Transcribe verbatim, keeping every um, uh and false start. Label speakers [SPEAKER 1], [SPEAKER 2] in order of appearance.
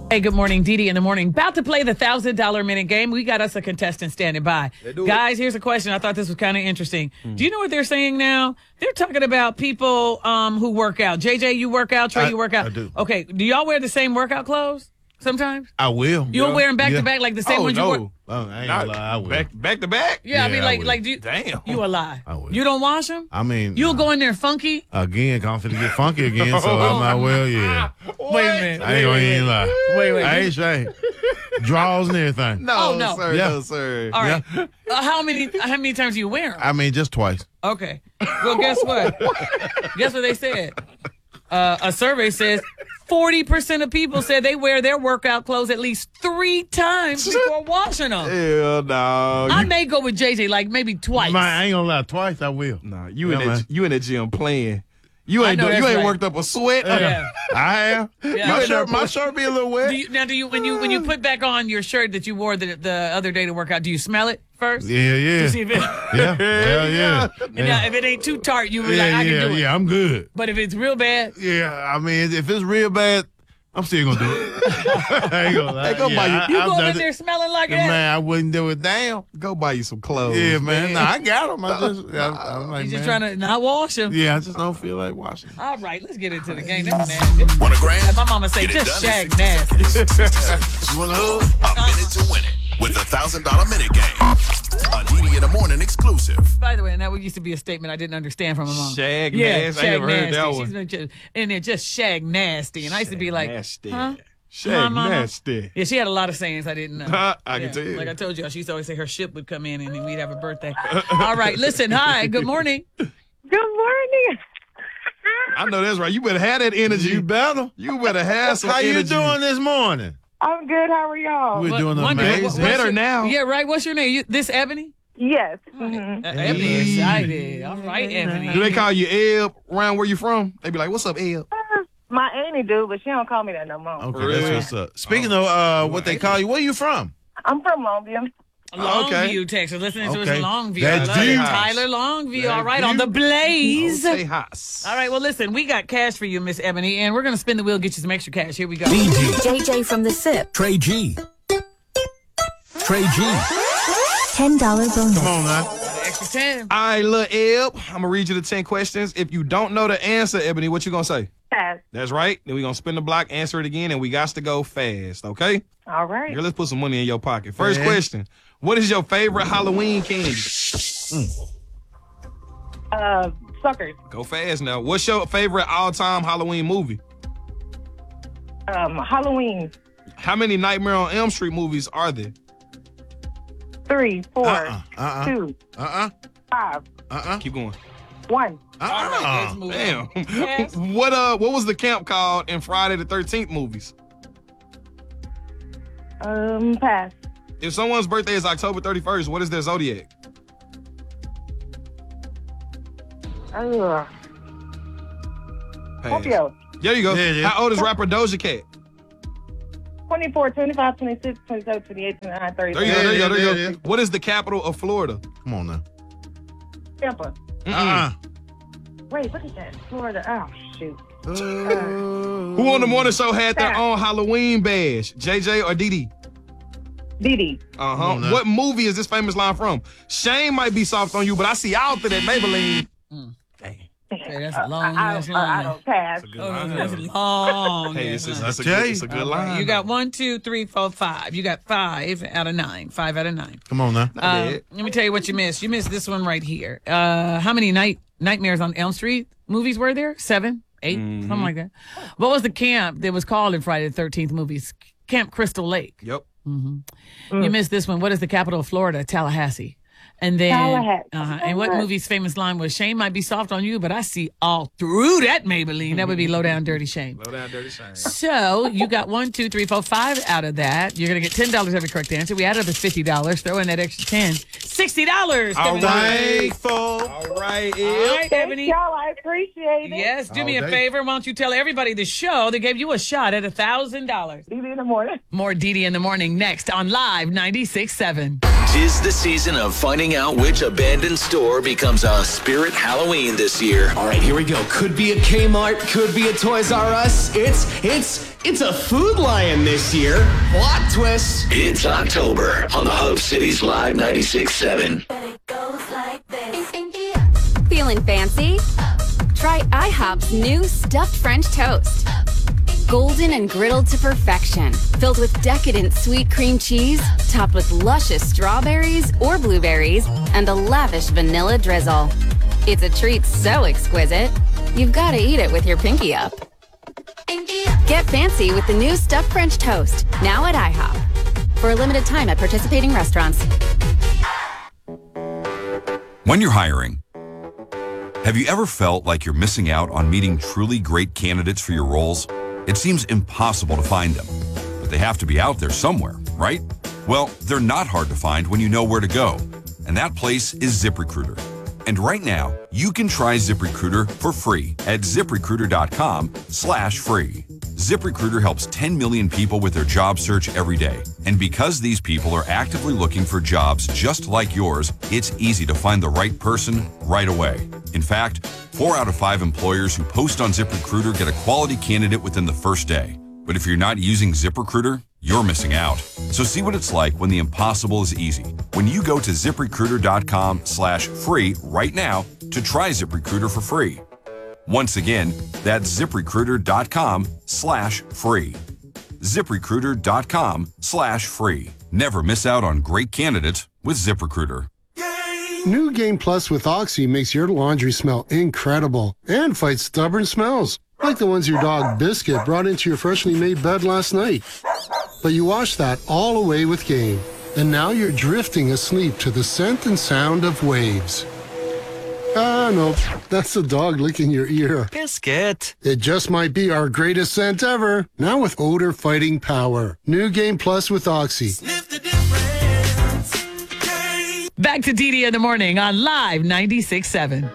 [SPEAKER 1] Hey, good morning, Dee Dee in the morning. About to play the one thousand dollar minute game. We got us a contestant standing by. Guys, here's a question. I thought this was kind of interesting. Mm. Do you know what they're saying now? They're talking about people um, who work out. J J, you work out. Trey,
[SPEAKER 2] I,
[SPEAKER 1] you work out.
[SPEAKER 2] I do.
[SPEAKER 1] Okay. Do y'all wear the same workout clothes sometimes?
[SPEAKER 2] I will.
[SPEAKER 1] You don't
[SPEAKER 2] yeah.
[SPEAKER 1] wear them back
[SPEAKER 2] yeah.
[SPEAKER 1] to back like the same
[SPEAKER 3] oh,
[SPEAKER 1] ones
[SPEAKER 3] no.
[SPEAKER 1] you wear?
[SPEAKER 2] Oh, I ain't
[SPEAKER 3] Not
[SPEAKER 2] gonna lie. I will.
[SPEAKER 3] Back, back to back?
[SPEAKER 1] Yeah, I
[SPEAKER 2] Yeah,
[SPEAKER 1] mean,
[SPEAKER 2] I
[SPEAKER 1] like,
[SPEAKER 2] will.
[SPEAKER 1] like, do you,
[SPEAKER 3] Damn.
[SPEAKER 1] you a lie.
[SPEAKER 2] I will.
[SPEAKER 1] You don't wash them?
[SPEAKER 2] I mean,
[SPEAKER 1] You'll
[SPEAKER 2] nah.
[SPEAKER 1] go in there funky?
[SPEAKER 2] Again, confident to get funky again, so I might well, yeah.
[SPEAKER 1] Wait a minute.
[SPEAKER 2] I ain't gonna even lie.
[SPEAKER 1] Wait, wait.
[SPEAKER 2] I ain't shy. Draws and everything.
[SPEAKER 3] No,
[SPEAKER 1] Oh, no.
[SPEAKER 3] sir.
[SPEAKER 2] Yeah.
[SPEAKER 3] No, sir.
[SPEAKER 1] All right.
[SPEAKER 2] Yeah.
[SPEAKER 1] Uh, how many How many times do you wear them?
[SPEAKER 2] I mean, just twice.
[SPEAKER 1] Okay. Well, guess what? Guess what they said? Uh, a survey says forty percent of people said they wear their workout clothes at least three times before washing them.
[SPEAKER 3] Hell no.
[SPEAKER 1] I
[SPEAKER 3] You,
[SPEAKER 1] may go with J J like maybe twice.
[SPEAKER 2] Man, I ain't gonna lie. Twice I will.
[SPEAKER 3] nah, you,
[SPEAKER 2] Yeah,
[SPEAKER 3] in
[SPEAKER 2] man.
[SPEAKER 3] the, you in the gym playing. You
[SPEAKER 1] I
[SPEAKER 3] ain't
[SPEAKER 1] know
[SPEAKER 3] do, you
[SPEAKER 1] that's
[SPEAKER 3] ain't
[SPEAKER 1] right.
[SPEAKER 3] worked up a sweat.
[SPEAKER 1] Yeah.
[SPEAKER 2] I have.
[SPEAKER 1] Yeah.
[SPEAKER 2] My
[SPEAKER 1] You
[SPEAKER 2] shirt, my shirt be a little wet.
[SPEAKER 1] Do you, now, do you when you when you put back on your shirt that you wore the, the other day to work out, do you smell it first?
[SPEAKER 2] Yeah, yeah.
[SPEAKER 1] To see if it,
[SPEAKER 2] Yeah, hell yeah.
[SPEAKER 1] and now, if it ain't too tart, you be
[SPEAKER 2] Yeah,
[SPEAKER 1] like, I
[SPEAKER 2] yeah,
[SPEAKER 1] can do it.
[SPEAKER 2] yeah, I'm good.
[SPEAKER 1] But if it's real bad,
[SPEAKER 2] Yeah, I mean, if it's real bad, I'm still gonna do it. I ain't gonna lie.
[SPEAKER 3] Hey, go
[SPEAKER 2] yeah,
[SPEAKER 3] buy you-
[SPEAKER 2] I,
[SPEAKER 1] you
[SPEAKER 2] I've
[SPEAKER 1] going
[SPEAKER 2] done
[SPEAKER 1] in
[SPEAKER 2] it.
[SPEAKER 1] there smelling like
[SPEAKER 2] Man,
[SPEAKER 1] that?
[SPEAKER 2] I wouldn't do it. Damn.
[SPEAKER 3] Go buy you some clothes.
[SPEAKER 2] Yeah, man. Nah, I got them. I just, I, I'm like,
[SPEAKER 1] You just
[SPEAKER 2] man.
[SPEAKER 1] trying to not wash them.
[SPEAKER 2] Yeah, I just don't feel like washing.
[SPEAKER 1] All right, let's get into the game. That's nasty.
[SPEAKER 4] Want a grand?
[SPEAKER 1] My mama say
[SPEAKER 4] Get it
[SPEAKER 1] just
[SPEAKER 4] done
[SPEAKER 1] shag
[SPEAKER 4] in
[SPEAKER 1] nasty.
[SPEAKER 4] You want a hug? A minute to win it with the one thousand dollar minute game. A D D in the morning exclusive.
[SPEAKER 1] By the way, and that used to be a statement I didn't understand from my mom.
[SPEAKER 3] Shag
[SPEAKER 1] yeah,
[SPEAKER 3] nasty. I
[SPEAKER 1] shag
[SPEAKER 3] never heard
[SPEAKER 1] nasty.
[SPEAKER 3] that
[SPEAKER 1] She's
[SPEAKER 3] one.
[SPEAKER 1] been just, in there just shag nasty, and I used to be like,
[SPEAKER 3] nasty.
[SPEAKER 1] huh?
[SPEAKER 3] Shag
[SPEAKER 1] My mama?
[SPEAKER 3] nasty.
[SPEAKER 1] Yeah, she had a lot of sayings I didn't know.
[SPEAKER 3] I
[SPEAKER 1] Yeah,
[SPEAKER 3] can tell you.
[SPEAKER 1] Like I told you, she used to always say her ship would come in and then we'd have a birthday. All right, listen. Hi, good morning.
[SPEAKER 5] Good morning.
[SPEAKER 3] I know that's right. You better have that energy.
[SPEAKER 2] You better.
[SPEAKER 3] You better have some
[SPEAKER 2] How you
[SPEAKER 3] energy.
[SPEAKER 2] doing this morning?
[SPEAKER 5] I'm good. How are y'all?
[SPEAKER 2] We're
[SPEAKER 1] What-
[SPEAKER 2] doing
[SPEAKER 1] wonder-
[SPEAKER 2] amazing.
[SPEAKER 1] what- what's
[SPEAKER 3] Better
[SPEAKER 1] your-
[SPEAKER 3] now.
[SPEAKER 1] Yeah, right. What's your name? You, this Ebony?
[SPEAKER 5] Yes.
[SPEAKER 1] Uh,
[SPEAKER 5] Mhm.
[SPEAKER 1] Ebony excited. All right, Ebony.
[SPEAKER 3] Do they call you Eb around where you from? They be like, what's up, Eb?
[SPEAKER 5] My auntie do, but she don't call me that no more.
[SPEAKER 2] Okay,
[SPEAKER 3] Really?
[SPEAKER 2] that's what's up. Speaking of uh, what they call you, where you from?
[SPEAKER 5] I'm from Longview.
[SPEAKER 1] Longview,
[SPEAKER 3] Okay.
[SPEAKER 1] Texas. Listening to us
[SPEAKER 2] Okay.
[SPEAKER 1] in Longview.
[SPEAKER 2] That's
[SPEAKER 1] I love it.
[SPEAKER 2] deep.
[SPEAKER 1] Tyler Longview.
[SPEAKER 3] That's
[SPEAKER 1] All right, on the
[SPEAKER 3] deep.
[SPEAKER 1] blaze.
[SPEAKER 3] Say house.
[SPEAKER 1] All right, well, listen, we got cash for you, Miss Ebony, and we're going to spin the wheel, get you some extra cash. Here we go.
[SPEAKER 6] D G,
[SPEAKER 7] J J from the S I P.
[SPEAKER 6] Trey G. Trey G.
[SPEAKER 7] ten dollar bonus.
[SPEAKER 2] Come on now.
[SPEAKER 1] Extra ten.
[SPEAKER 3] All right, little Eb. I'm going to read you the ten questions. If you don't know the answer, Ebony, what you going to say?
[SPEAKER 5] Pass.
[SPEAKER 3] That's right. Then we're going to spin the block, answer it again, and we got to go fast, okay?
[SPEAKER 5] All right.
[SPEAKER 3] Here, let's put some money in your pocket. First
[SPEAKER 2] Man.
[SPEAKER 3] question. What is your favorite Halloween candy?
[SPEAKER 5] Uh, suckers.
[SPEAKER 3] Go fast now. What's your favorite all-time Halloween movie?
[SPEAKER 5] Um, Halloween.
[SPEAKER 3] How many Nightmare on Elm Street movies are there?
[SPEAKER 5] Three, four,
[SPEAKER 2] Uh-uh. Uh-uh.
[SPEAKER 5] two,
[SPEAKER 2] Uh-uh.
[SPEAKER 5] five,
[SPEAKER 2] Uh-uh.
[SPEAKER 3] Keep going.
[SPEAKER 5] one.
[SPEAKER 1] All right, let's
[SPEAKER 2] Uh-uh.
[SPEAKER 1] move
[SPEAKER 3] Damn.
[SPEAKER 1] on. Yes.
[SPEAKER 3] what uh what was the camp called in Friday the thirteenth movies?
[SPEAKER 5] Um, pass.
[SPEAKER 3] If someone's birthday is October thirty-first, what is their zodiac?
[SPEAKER 5] Ugh.
[SPEAKER 3] Pass.
[SPEAKER 5] Scorpio.
[SPEAKER 3] There you go.
[SPEAKER 2] Yeah, yeah.
[SPEAKER 3] How old is rapper Doja Cat?
[SPEAKER 5] twenty-four, twenty-five, twenty-six, twenty-seven, twenty-eight, twenty-nine, thirty.
[SPEAKER 3] There you go, there you go, there you
[SPEAKER 2] Yeah,
[SPEAKER 3] go.
[SPEAKER 2] yeah, yeah.
[SPEAKER 3] What is the capital of Florida?
[SPEAKER 2] Come on now.
[SPEAKER 5] Tampa.
[SPEAKER 2] Uh-uh.
[SPEAKER 5] Wait, what is that? Florida. Oh, shoot.
[SPEAKER 3] Who on the morning show had their
[SPEAKER 5] Pass.
[SPEAKER 3] own Halloween badge? J J or Dee Dee?
[SPEAKER 5] Dee Dee.
[SPEAKER 3] Uh-huh.
[SPEAKER 2] on now.
[SPEAKER 3] What movie is this famous line from? Shane might be soft on you, but I see out there that Maybelline.
[SPEAKER 1] Hey, that's a long
[SPEAKER 5] I,
[SPEAKER 1] ass
[SPEAKER 5] I, I
[SPEAKER 1] line.
[SPEAKER 5] don't pass.
[SPEAKER 1] Oh, that's a long
[SPEAKER 3] Hey,
[SPEAKER 1] ass
[SPEAKER 3] this is,
[SPEAKER 1] line.
[SPEAKER 3] that's, a
[SPEAKER 2] Okay.
[SPEAKER 3] good, it's a good
[SPEAKER 1] All right,
[SPEAKER 3] line.
[SPEAKER 1] you got one, two, three, four, five. You got five out of nine. Five out of nine.
[SPEAKER 2] Come on now.
[SPEAKER 1] Uh,
[SPEAKER 3] bad.
[SPEAKER 1] let me tell you what you missed. You missed this one right here. Uh, how many night Nightmares on Elm Street movies were there? Seven, eight,
[SPEAKER 3] Mm-hmm.
[SPEAKER 1] something like that. What was the camp that was called in Friday the thirteenth movies? Camp Crystal Lake.
[SPEAKER 3] Yep.
[SPEAKER 1] You missed this one. What is the capital of Florida? Tallahassee. And then,
[SPEAKER 5] Tallahassee.
[SPEAKER 1] uh-huh. And what movie's famous line was, Shane might be soft on you, but I see all through that Maybelline. That would be Low Down Dirty Shame.
[SPEAKER 3] Low down dirty Shane.
[SPEAKER 1] So you got one, two, three, four, five out of that. You're going to get ten dollars every correct answer. We added up as fifty dollars. Throw in that extra ten. sixty dollars.
[SPEAKER 3] All right.
[SPEAKER 2] Thankful.
[SPEAKER 3] All right,
[SPEAKER 1] All
[SPEAKER 3] Ed.
[SPEAKER 1] right,
[SPEAKER 5] Thank
[SPEAKER 1] Ebony.
[SPEAKER 5] y'all. I appreciate it.
[SPEAKER 1] Yes, do
[SPEAKER 2] All
[SPEAKER 1] me a
[SPEAKER 2] day.
[SPEAKER 1] favor. Why don't you tell everybody the show that gave you a shot at one thousand dollars.
[SPEAKER 5] Dee Dee in the morning.
[SPEAKER 1] More Dee Dee in the morning next on Live ninety-six point seven.
[SPEAKER 6] 'Tis the season of finding out which abandoned store becomes a Spirit Halloween this year.
[SPEAKER 8] All right, here we go. Could be a Kmart, could be a Toys R Us. It's, it's, it's a Food Lion this year. Plot twist.
[SPEAKER 6] It's October on the Hub Cities Live ninety-six point seven.
[SPEAKER 9] Feeling fancy? Try IHOP's new stuffed French toast. Golden and griddled to perfection, filled with decadent sweet cream cheese, topped with luscious strawberries or blueberries, and a lavish vanilla drizzle. It's a treat so exquisite, you've got to eat it with your pinky up. Get fancy with the new stuffed French toast, now at IHOP. For a limited time at participating restaurants.
[SPEAKER 10] When you're hiring, have you ever felt like you're missing out on meeting truly great candidates for your roles? It seems impossible to find them, but they have to be out there somewhere, right? Well, they're not hard to find when you know where to go, and that place is ZipRecruiter. And right now, you can try ZipRecruiter for free at ZipRecruiter.com slash free. ZipRecruiter helps ten million people with their job search every day. And because these people are actively looking for jobs just like yours, it's easy to find the right person right away. In fact, four out of five employers who post on ZipRecruiter get a quality candidate within the first day. But if you're not using ZipRecruiter, you're missing out. So see what it's like when the impossible is easy. When you go to ZipRecruiter.com slash free right now to try ZipRecruiter for free. Once again, that's ZipRecruiter.com slash free. ZipRecruiter.com slash free. Never miss out on great candidates with ZipRecruiter.
[SPEAKER 11] New Game Plus with Oxy makes your laundry smell incredible and fights stubborn smells, like the ones your dog Biscuit brought into your freshly made bed last night. But you wash that all away with Game, and now you're drifting asleep to the scent and sound of waves. Ah, no, that's the dog licking your ear.
[SPEAKER 12] Biscuit.
[SPEAKER 11] It just might be our greatest scent ever, now with odor-fighting power. New Game Plus with Oxy.
[SPEAKER 1] Back to D D in the morning on Live ninety-six point seven.